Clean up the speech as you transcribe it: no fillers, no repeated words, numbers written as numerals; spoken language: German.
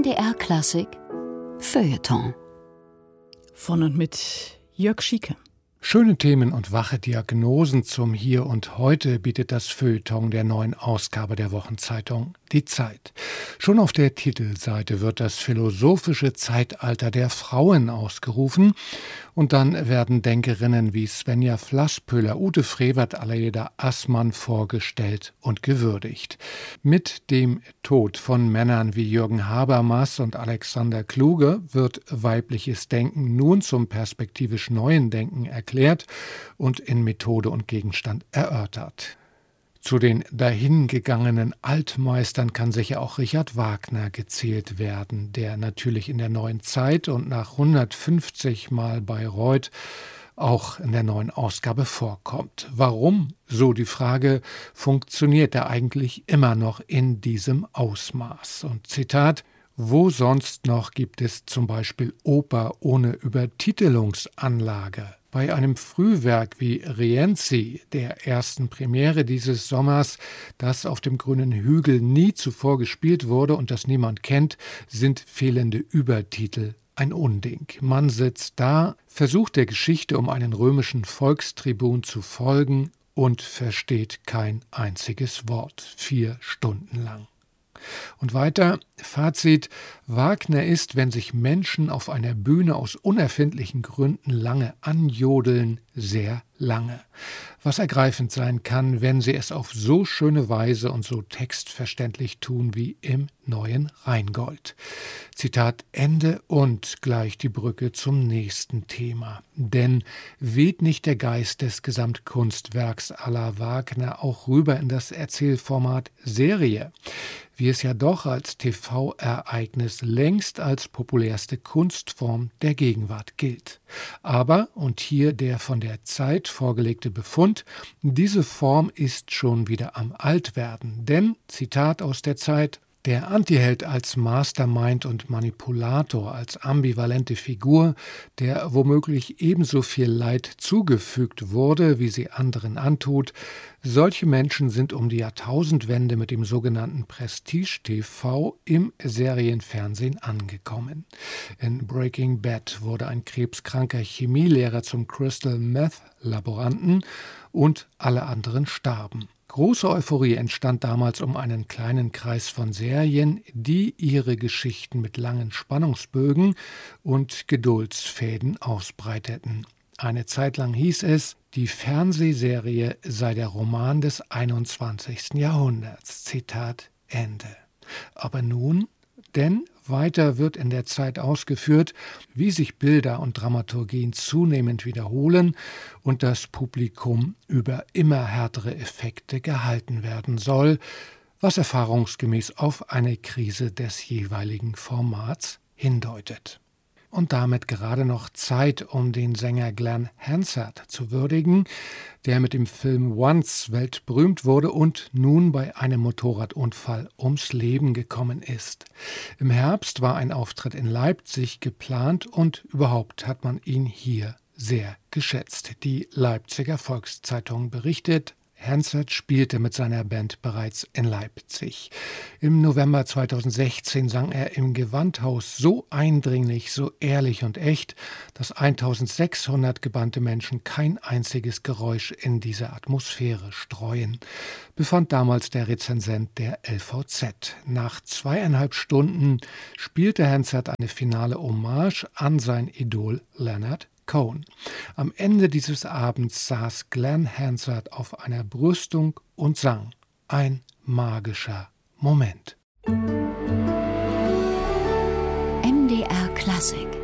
MDR Klassik Feuilleton. Von und mit Jörg Schieke. Schöne Themen und wache Diagnosen zum Hier und Heute bietet das Feuilleton der neuen Ausgabe der Wochenzeitung Die Zeit. Schon auf der Titelseite wird das philosophische Zeitalter der Frauen ausgerufen und dann werden Denkerinnen wie Svenja Flasspöhler, Ute Frevert, Aleida Assmann vorgestellt und gewürdigt. Mit dem Tod von Männern wie Jürgen Habermas und Alexander Kluge wird weibliches Denken nun zum perspektivisch neuen Denken erklärt und in Methode und Gegenstand erörtert. Zu den dahingegangenen Altmeistern kann sicher auch Richard Wagner gezählt werden, der natürlich in der Neuen Zeit und nach 150 Mal Bayreuth auch in der neuen Ausgabe vorkommt. Warum, so die Frage, funktioniert er eigentlich immer noch in diesem Ausmaß? Und Zitat: Wo sonst noch gibt es zum Beispiel Oper ohne Übertitelungsanlage? Bei einem Frühwerk wie Rienzi, der ersten Premiere dieses Sommers, das auf dem grünen Hügel nie zuvor gespielt wurde und das niemand kennt, sind fehlende Übertitel ein Unding. Man sitzt da, versucht der Geschichte um einen römischen Volkstribun zu folgen und versteht kein einziges Wort, 4 Stunden lang. Und weiter, Fazit: Wagner ist, wenn sich Menschen auf einer Bühne aus unerfindlichen Gründen lange anjodeln, sehr lange. Was ergreifend sein kann, wenn sie es auf so schöne Weise und so textverständlich tun wie im Neuen Rheingold. Zitat Ende und gleich die Brücke zum nächsten Thema. Denn weht nicht der Geist des Gesamtkunstwerks à la Wagner auch rüber in das Erzählformat Serie, wie es ja doch als TV-Ereignis längst als populärste Kunstform der Gegenwart gilt. Aber, und hier der von der Zeit vorgelegte Befund, diese Form ist schon wieder am Altwerden. Denn, Zitat aus der Zeit: Der Antiheld als Mastermind und Manipulator, als ambivalente Figur, der womöglich ebenso viel Leid zugefügt wurde, wie sie anderen antut, solche Menschen sind um die Jahrtausendwende mit dem sogenannten Prestige-TV im Serienfernsehen angekommen. In Breaking Bad wurde ein krebskranker Chemielehrer zum Crystal-Meth-Laboranten und alle anderen starben. Große Euphorie entstand damals um einen kleinen Kreis von Serien, die ihre Geschichten mit langen Spannungsbögen und Geduldsfäden ausbreiteten. Eine Zeit lang hieß es, die Fernsehserie sei der Roman des 21. Jahrhunderts. Zitat Ende. Aber nun? Denn weiter wird in der Zeit ausgeführt, wie sich Bilder und Dramaturgien zunehmend wiederholen und das Publikum über immer härtere Effekte gehalten werden soll, was erfahrungsgemäß auf eine Krise des jeweiligen Formats hindeutet. Und damit gerade noch Zeit, um den Sänger Glen Hansard zu würdigen, der mit dem Film Once weltberühmt wurde und nun bei einem Motorradunfall ums Leben gekommen ist. Im Herbst war ein Auftritt in Leipzig geplant und überhaupt hat man ihn hier sehr geschätzt. Die Leipziger Volkszeitung berichtet: Hansard spielte mit seiner Band bereits in Leipzig. Im November 2016 sang er im Gewandhaus so eindringlich, so ehrlich und echt, dass 1600 gebannte Menschen kein einziges Geräusch in dieser Atmosphäre streuen, befand damals der Rezensent der LVZ. Nach 2,5 Stunden spielte Hansard eine finale Hommage an sein Idol Leonard Cohen. Am Ende dieses Abends saß Glen Hansard auf einer Brüstung und sang. Ein magischer Moment. MDR Klassik.